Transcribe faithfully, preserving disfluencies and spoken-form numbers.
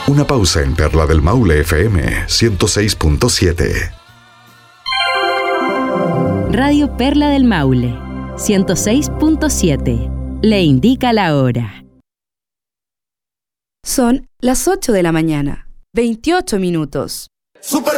Una pausa en Perla del Maule F M ciento seis punto siete. Radio Perla del Maule ciento seis punto siete. Le indica la hora. Son las ocho de la mañana, veintiocho minutos. Super